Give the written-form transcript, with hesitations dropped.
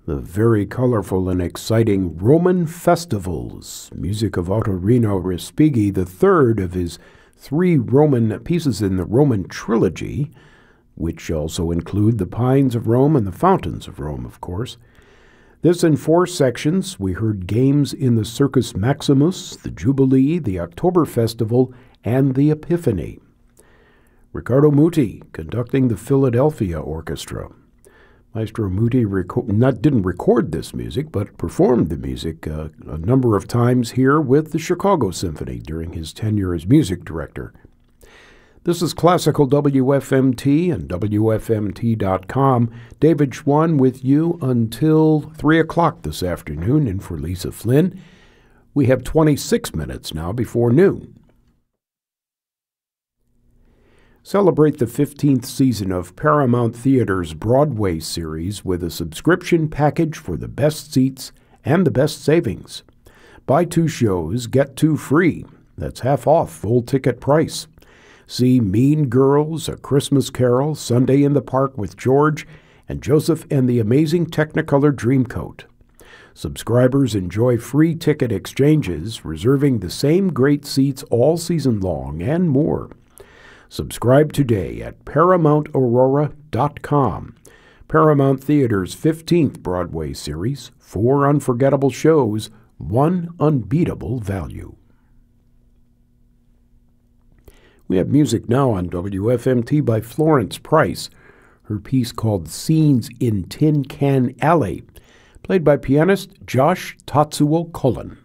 The very colorful and exciting Roman Festivals, music of Ottorino Respighi, the third of his 3 Roman pieces in the Roman trilogy, which also include the Pines of Rome and the Fountains of Rome, of course. This in 4 sections. We heard Games in the Circus Maximus, the Jubilee, the October Festival, and the Epiphany. Riccardo Muti conducting the Philadelphia Orchestra. Maestro Muti didn't record this music, but performed the music a number of times here with the Chicago Symphony during his tenure as music director. This is Classical WFMT and WFMT.com. David Schwann with you until 3 o'clock this afternoon, and for Lisa Flynn, we have 26 minutes now before noon. Celebrate the 15th season of Paramount Theater's Broadway series with a subscription package for the best seats and the best savings. Buy 2 shows, get 2 free. That's half off full ticket price. See Mean Girls, A Christmas Carol, Sunday in the Park with George, and Joseph and the Amazing Technicolor Dreamcoat. Subscribers enjoy free ticket exchanges, reserving the same great seats all season long, and more. Subscribe today at ParamountAurora.com. Paramount Theater's 15th Broadway series, 4 unforgettable shows, 1 unbeatable value. We have music now on WFMT by Florence Price, her piece called Scenes in Tin Can Alley, played by pianist Josh Tatsuo Cullen.